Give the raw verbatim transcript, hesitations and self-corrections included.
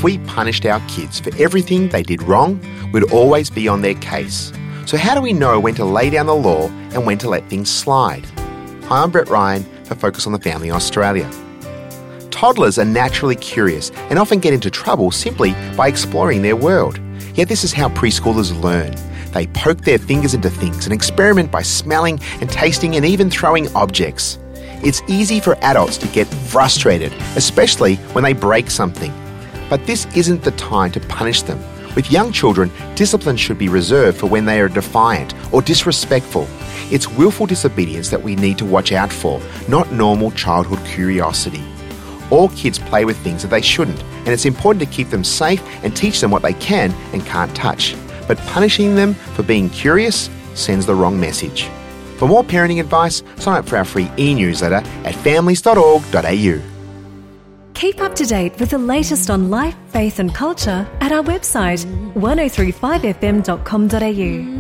if we punished our kids for everything they did wrong, we'd always be on their case. So how do we know when to lay down the law and when to let things slide? Hi, I'm Brett Ryan for Focus on the Family Australia. Toddlers are naturally curious and often get into trouble simply by exploring their world. Yet this is how preschoolers learn. They poke their fingers into things and experiment by smelling and tasting and even throwing objects. It's easy for adults to get frustrated, especially when they break something. But this isn't the time to punish them. With young children, discipline should be reserved for when they are defiant or disrespectful. It's willful disobedience that we need to watch out for, not normal childhood curiosity. All kids play with things that they shouldn't, and it's important to keep them safe and teach them what they can and can't touch. But punishing them for being curious sends the wrong message. For more parenting advice, sign up for our free e-newsletter at families dot org dot a u. Keep up to date with the latest on life, faith and culture at our website one oh three five f m dot com dot a u.